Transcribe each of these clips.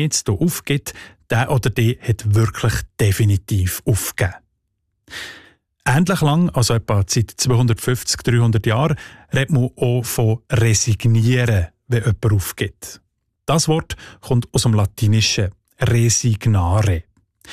mehr zu aufgibt, der oder die hat wirklich definitiv aufgegeben. Ähnlich lang, also etwa seit 250-300 Jahren, redet man auch von resignieren, wenn jemand aufgibt. Das Wort kommt aus dem Latinischen resignare.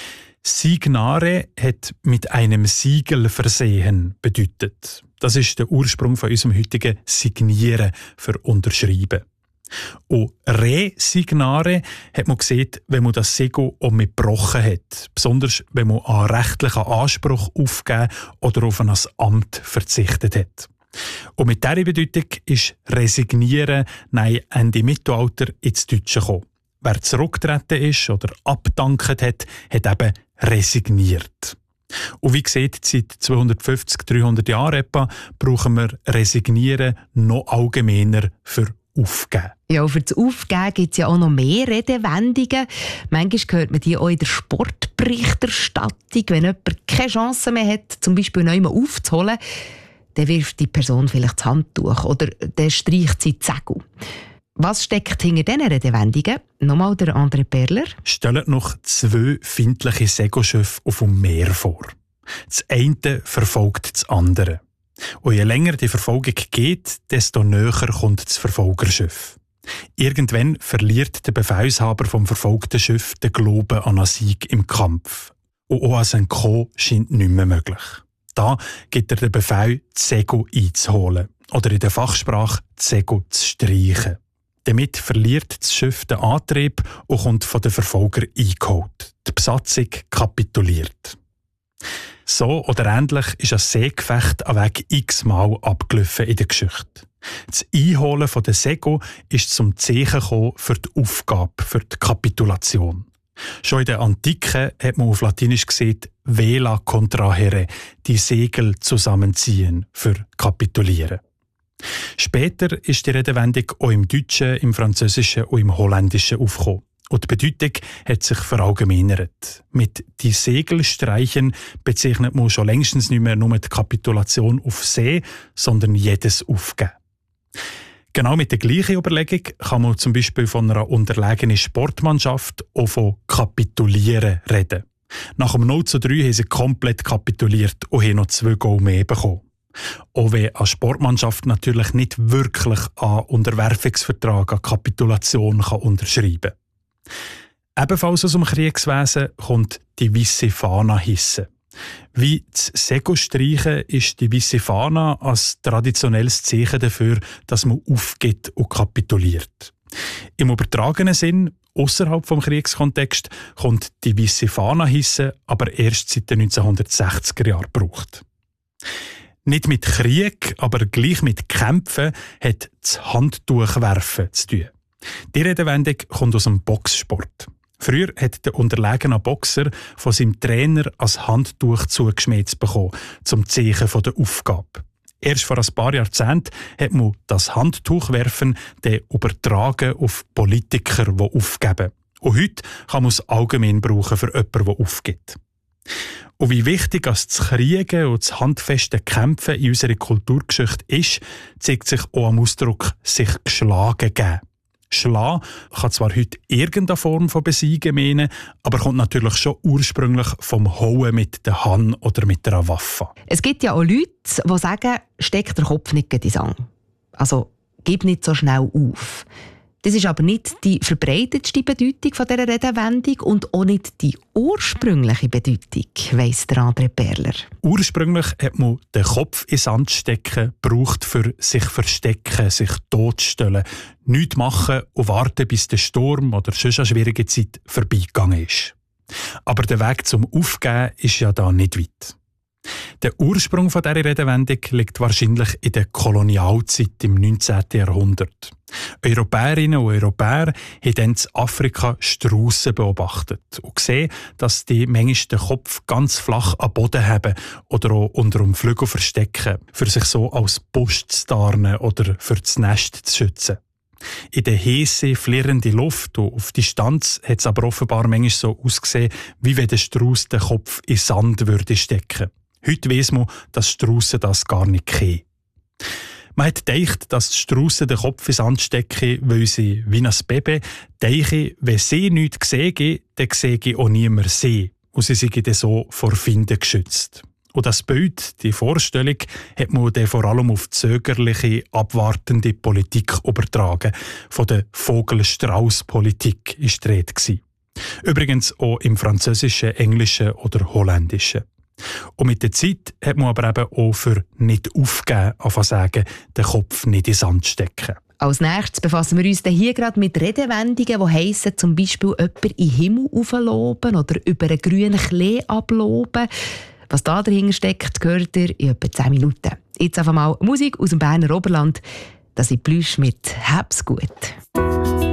Signare hat mit einem Siegel versehen bedeutet. Das ist der Ursprung von unserem heutigen Signieren für Unterschreiben. Und resignare hat man gesehen, wenn man das Siegel auch gebrochen hat. Besonders wenn man an rechtlichen Anspruch aufgegeben oder auf ein Amt verzichtet hat. Und mit dieser Bedeutung ist resignieren Ende Mittelalter ins Deutsche gekommen. Wer zurückgetreten ist oder abgedankt hat, hat eben resigniert. Und wie gesagt, seit 250-300 Jahren etwa brauchen wir resignieren noch allgemeiner für aufgeben. Ja, für das Aufgeben gibt es ja auch noch mehr Redewendungen. Manchmal hört man die auch in der Sportberichterstattung. Wenn jemand keine Chance mehr hat, zum Beispiel noch einmal aufzuholen, dann wirft die Person vielleicht das Handtuch oder dann streicht sie die Segel. Was steckt hinter diesen Redewendungen? Nochmal der André Perler. Stellt noch 2 feindliche Segelschiffe auf dem Meer vor. Das eine verfolgt das andere. Und je länger die Verfolgung geht, desto näher kommt das Verfolgerschiff. Irgendwann verliert der Befehlshaber vom verfolgten Schiff den Glauben an einen Sieg im Kampf. Und auch als ein Co. scheint nicht mehr möglich. Da gibt er den Befehl, die Segel einzuholen. Oder in der Fachsprache, die Segel zu streichen. Damit verliert das Schiff den Antrieb und kommt von den Verfolgern eingeholt. Die Besatzung kapituliert. So oder ähnlich ist ein Seegefecht an Weg x-mal abgelaufen in der Geschichte. Das Einholen der Segel ist zum Zeichen gekommen für die Aufgabe, für die Kapitulation. Schon in der Antike hat man auf Latinisch gesagt, vela contrahere, die Segel zusammenziehen, für kapitulieren. Später ist die Redewendung auch im Deutschen, im Französischen und im Holländischen aufgekommen. Und die Bedeutung hat sich verallgemeinert. Mit «die Segel streichen» bezeichnet man schon längstens nicht mehr nur die Kapitulation auf See, sondern jedes Aufgeben. Genau mit der gleichen Überlegung kann man zum Beispiel von einer unterlegenen Sportmannschaft auch von «kapitulieren» reden. Nach dem 0:3 haben sie komplett kapituliert und haben noch 2 Goal mehr bekommen. Auch wenn eine Sportmannschaft natürlich nicht wirklich einen Unterwerfungsvertrag, eine Kapitulation unterschreiben kann. Ebenfalls aus dem Kriegswesen kommt die weisse Fahne hissen. Wie das Segel streichen ist die weisse Fahne als traditionelles Zeichen dafür, dass man aufgibt und kapituliert. Im übertragenen Sinn, außerhalb vom Kriegskontext, kommt die weisse Fahne hissen, aber erst seit den 1960er Jahren gebraucht. Nicht mit Krieg, aber gleich mit Kämpfen hat das Handtuchwerfen zu tun. Die Redewendung kommt aus dem Boxsport. Früher hat der unterlegene Boxer von seinem Trainer ein Handtuch zugeschmiert bekommen, zum Zeichen der Aufgabe. Erst vor ein paar Jahrzehnten hat man das Handtuchwerfen übertragen auf Politiker, die aufgeben. Und heute kann man es allgemein brauchen für jemanden, der aufgibt. Und wie wichtig das Kriegen und das handfeste Kämpfen in unserer Kulturgeschichte ist, zeigt sich auch am Ausdruck «sich geschlagen geben». Schlagen kann zwar heute irgendeine Form von Besiegen meinen, aber kommt natürlich schon ursprünglich vom Hauen mit der Hand oder mit einer Waffe. Es gibt ja auch Leute, die sagen, steck den Kopf nicht in den Sand. Also, gib nicht so schnell auf. Das ist aber nicht die verbreitetste Bedeutung von dieser Redewendung und auch nicht die ursprüngliche Bedeutung, weiss der André Perler. Ursprünglich hat man den Kopf in den Sand stecken, gebraucht für sich verstecken, sich totstellen, nichts machen und warten, bis der Sturm oder sonst eine schwierige Zeit vorbeigegangen ist. Aber der Weg zum Aufgeben ist ja da nicht weit. Der Ursprung dieser Redewendung liegt wahrscheinlich in der Kolonialzeit im 19. Jahrhundert. Europäerinnen und Europäer haben dann in Afrika Straussen beobachtet und gesehen, dass die manchmal den Kopf ganz flach am Boden haben oder auch unter dem Flügel verstecken, für sich so als Busch zu tarnen oder für das Nest zu schützen. In der heissen, flirrenden Luft und auf Distanz hat es aber offenbar manchmal so ausgesehen, wie wenn der Strauss den Kopf in Sand würde stecken. Heute weiss man, dass Straussen das gar nicht kennen. Man hat gedacht, dass die Straussen den Kopf ins Sand stecken, weil sie, wie ein Baby, denken, wenn sie nichts sehen, dann sehe auch niemand sie. Und sie sind dann so vor Finden geschützt. Und das Bild, die Vorstellung, hat man dann vor allem auf die zögerliche, abwartende Politik übertragen. Von der Vogel-Strauß-Politik war die Rede. Übrigens auch im Französischen, Englischen oder Holländischen. Und mit der Zeit hat man aber eben auch für nicht aufgeben, anfangen sagen, den Kopf nicht in den Sand stecken. Als nächstes befassen wir uns hier gerade mit Redewendungen, die heissen, zum Beispiel jemanden in den Himmel aufloben oder über einen grünen Klee abloben. Was da dahinter steckt, gehört ihr in etwa 10 Minuten. Jetzt einfach mal Musik aus dem Berner Oberland. Das ist Plüsch mit «Hab's gut».